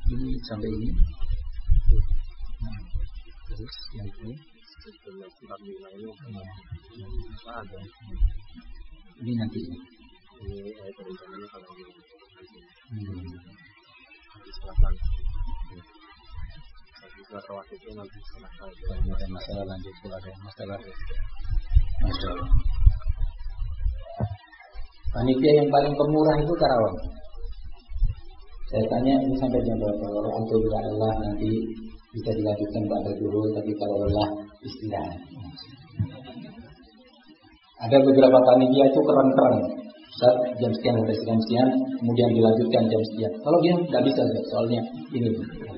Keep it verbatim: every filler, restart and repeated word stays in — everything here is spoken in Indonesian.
Ini sampai ini. Nah, terus yang ini. Ini nanti. Ini ayat rencananya kalau ini. Hmm. Silakan. Setelah rawat itu nanti silakan. Ada masalah lanjut kalau ada masalah. Masalah. Panitia yang paling pemurah itu Karawang. Saya tanya ini sampai jam berapa? Kalau untuk Allah nanti bisa dilanjutkan pada dulu, tapi kalau lelah istirahat. Ada beberapa panitia itu keren-keren. Saat jam sekian sampai jam sekian, kemudian dilanjutkan jam sekian. Kalau dia nggak bisa, soalnya ini